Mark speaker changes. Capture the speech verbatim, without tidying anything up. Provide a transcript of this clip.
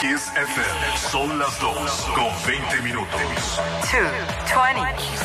Speaker 1: Kiss F M. Son las dos con veinte minutos.
Speaker 2: two twenty.